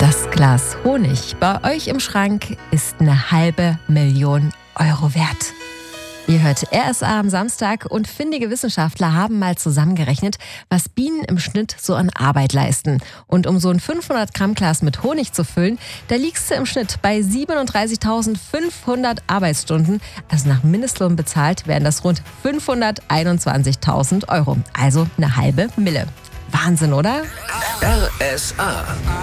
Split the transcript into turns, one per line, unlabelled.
Das Glas Honig bei euch im Schrank ist 500.000 Euro wert. Ihr hört RSA am Samstag und findige Wissenschaftler haben mal zusammengerechnet, was Bienen im Schnitt so an Arbeit leisten. Und um so ein 500 Gramm Glas mit Honig zu füllen, da liegst du im Schnitt bei 37.500 Arbeitsstunden. Also nach Mindestlohn bezahlt wären das rund 521.000 Euro. Also 500.000. Wahnsinn, oder?
RSA.